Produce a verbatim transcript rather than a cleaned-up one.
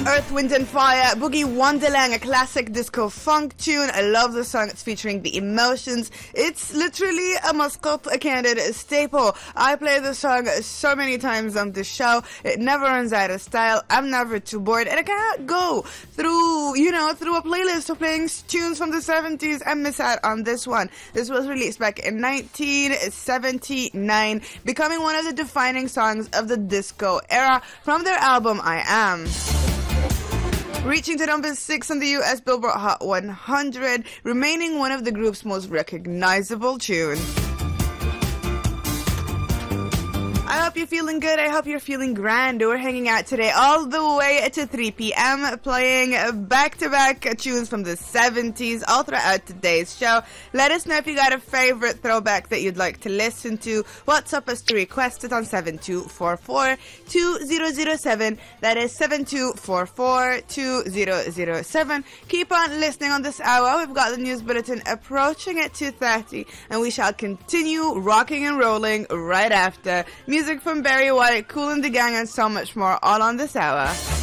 Earth, Wind and Fire, Boogie Wonderland, a classic disco funk tune. I love the song. It's featuring The Emotions. It's literally a Mascot Candid staple. I play the song so many times on this show. It never runs out of style. I'm never too bored. And I cannot go through, you know, through a playlist of playing tunes from the seventies and miss out on this one. This was released back in nineteen seventy-nine, becoming one of the defining songs of the disco era from their album I Am. Reaching to number six on the U S Billboard Hot one hundred, remaining one of the group's most recognizable tunes. I hope you're feeling good. I hope you're feeling grand. We're hanging out today all the way to three p.m. playing back-to-back tunes from the seventies all throughout today's show. Let us know if you got a favorite throwback that you'd like to listen to. WhatsApp us to request it on seven two four four, two zero zero seven. That is seven two four four, two zero zero seven. Keep on listening on this hour. We've got the news bulletin approaching at two thirty, and we shall continue rocking and rolling right after. Music from Barry White, Kool and the Gang, and so much more all on this hour.